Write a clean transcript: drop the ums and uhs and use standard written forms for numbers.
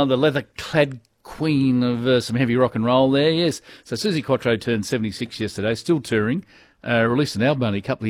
the leather-clad queen of some heavy rock and roll there, yes. So Suzi Quatro turned 76 yesterday, still touring. Released an album only a couple of